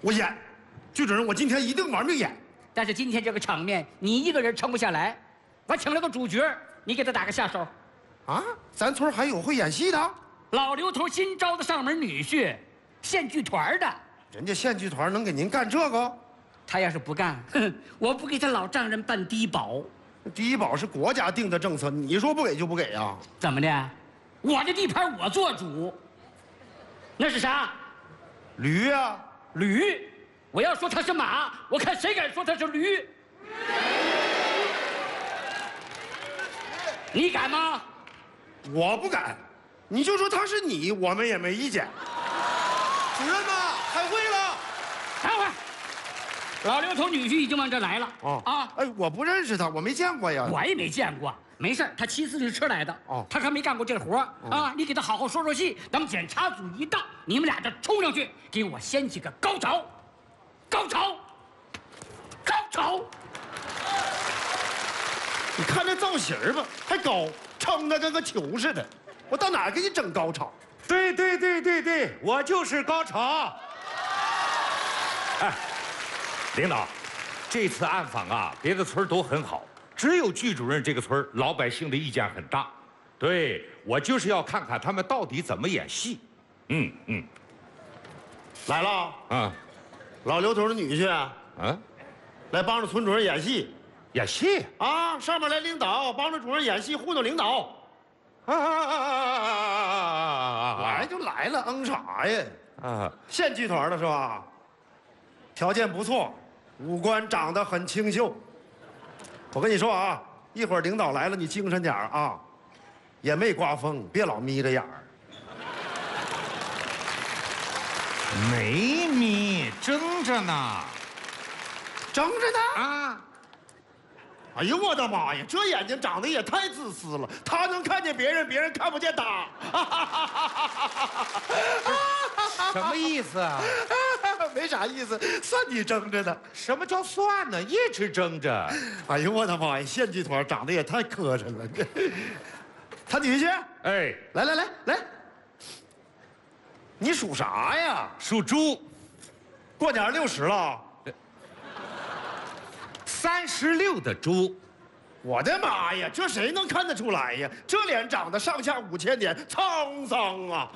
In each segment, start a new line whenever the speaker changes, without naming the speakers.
我演，剧主任，我今天一定玩命演。
但是今天这个场面，你一个人撑不下来，我请了个主角，你给他打个下手。
啊，咱村还有会演戏的？
老刘头新招的上门女婿，县剧团的。
人家县剧团能给您干这个？
他要是不干，我不给他老丈人办低保。
低保是国家定的政策，你说不给就不给呀？
怎么的？我的地盘我做主。那是啥？
驴呀，
驴。我要说他是马，我看谁敢说他是驴。你敢吗？
我不敢。你就说他是你，我们也没意见。主任呐，开会了。
等会儿。老刘头女婿已经往这来了。
哎，我不认识他，我没见过呀。
我也没见过。没事，他骑自行车来的。他还没干过这活啊！你给他好好说说戏，等检查组一到，你们俩就冲上去，给我掀起个高潮，高潮，高潮！
你看这造型吧，还高，撑得跟个球似的。我到哪儿给你整高潮？
对，我就是高潮。哎，领导，这次暗访啊，别的村都很好。只有剧主任这个村老百姓的意见很大。对，我就是要看看他们到底怎么演戏。
来了
啊，
老刘头的女婿来帮着村主任演戏。
演戏
啊，上面来领导帮着主任演戏，糊弄领导。来就来了，嗯啥呀？县剧团的是吧？条件不错，五官长得很清秀。我跟你说啊，一会儿领导来了，你精神点啊，也没刮风，别老眯着眼儿。
没眯，睁着呢。
睁着呢
啊！
哎呦我的妈呀，这眼睛长得也太自私了，他能看见别人，别人看不见他。
什么意思啊？
没啥意思，算你睁着呢。
什么叫算呢？一直睁着。
哎呦我的妈呀，县剧团长得也太磕碜了。他女婿，
哎，
来，你属啥呀？
属猪。
过年60了。
36的猪。
我的妈呀，这谁能看得出来呀？这脸长得上下5000年，沧桑啊！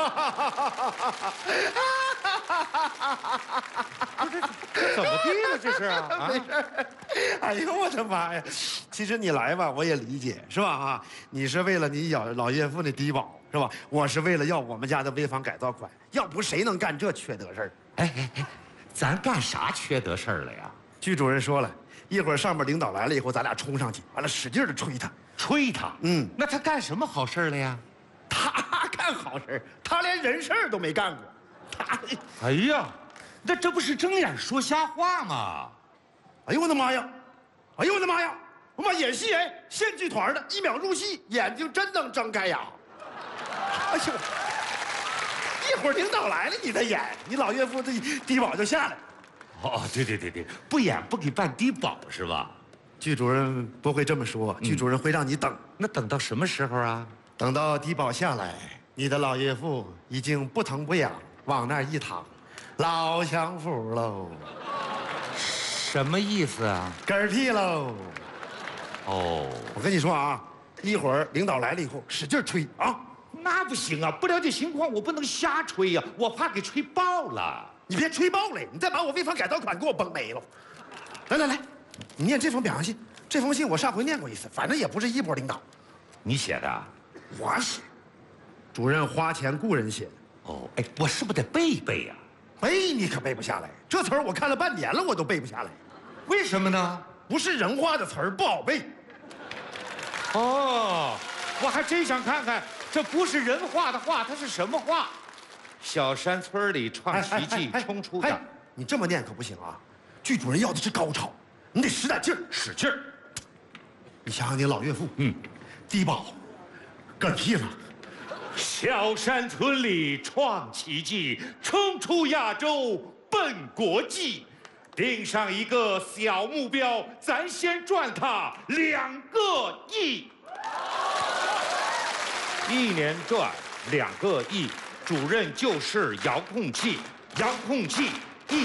怎么地了这是啊？
没事。哎呦我的妈呀！其实你来吧，我也理解，是吧？啊，你是为了你老岳父的低保，是吧？我是为了要我们家的危房改造款，要不谁能干这缺德事儿？
哎，咱干啥缺德事儿了呀？
剧主任说了，一会儿上面领导来了以后，咱俩冲上去，完了使劲的吹他。
吹他？那他干什么好事了呀？
他干好事，他连人事儿都没干过。
哎呀，那这不是睁眼说瞎话吗？
哎呦我的妈呀！哎呦我的妈呀！我妈演戏哎，县剧团的，1秒入戏，眼睛真能睁开呀！哎呦，一会儿领导来了你再演，你老岳父这低保就下来。
哦，对，不演不给办低保是吧？
剧主任不会这么说，剧主任会让你等。
那等到什么时候啊？
等到低保下来，你的老岳父已经不疼不痒，往那儿一躺，老享福喽。
什么意思啊？
嗝屁喽！
哦，
我跟你说啊，一会儿领导来了以后，使劲吹啊！
那不行啊，不了解情况我不能瞎吹呀，我怕给吹爆了。
你别吹爆了，你再把我危房改造款给我崩没了。来，你念这封表扬信。这封信我上回念过一次，反正也不是一波领导。
你写的？
我写。主任花钱雇人写的。
哦，哎，我是不是得背一背呀？
背你可背不下来，这词儿我看了半年了，我都背不下来。
为什么呢？
不是人话的词儿，不好背。
哦，我还真想看看，这不是人话的话，它是什么话？小山村里创奇迹，冲出的。
你这么念可不行啊！剧主任要的是高潮，你得使点劲儿，使劲儿。你想想你老岳父，低保，嗝屁了。
小山村里创奇迹，冲出亚洲奔国际。定上一个小目标，咱先赚它2个亿。1年赚2个亿，主任就是遥控器，遥控器